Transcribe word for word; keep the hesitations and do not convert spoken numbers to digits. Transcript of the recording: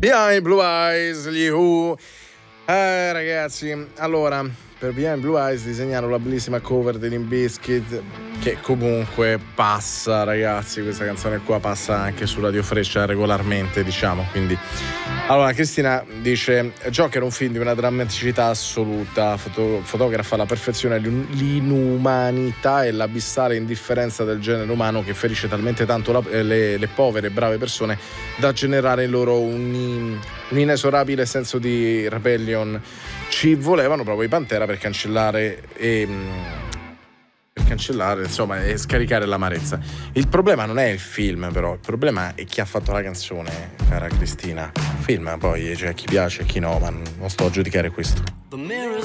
Behind Blue Eyes, gli Who. Eh, ragazzi, allora, per Behind Blue Eyes disegnarono la bellissima cover di Limp Bizkit, che comunque passa, ragazzi, questa canzone qua passa anche su Radio Freccia regolarmente, diciamo, quindi. Allora, Cristina dice: Joker è un film di una drammaticità assoluta, foto- fotografa alla perfezione l'inumanità e l'abissale indifferenza del genere umano, che ferisce talmente tanto la, le, le povere e brave persone da generare in loro un, un inesorabile senso di rebellion. Ci volevano proprio i Pantera per cancellare e per cancellare, insomma, e scaricare l'amarezza. Il problema non è il film, però il problema è chi ha fatto la canzone, cara Cristina. Il film poi, cioè, chi piace e chi no, ma non sto a giudicare questo. The mirror